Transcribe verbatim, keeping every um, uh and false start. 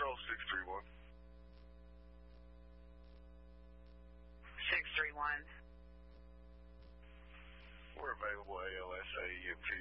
Control six three one. six three one. We're available A L S A E M T.